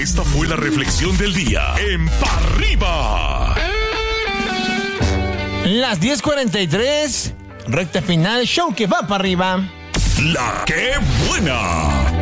Esta fue la reflexión del día en Pa' Arriba. Las 10:43, recta final, show que va para arriba. La que buena.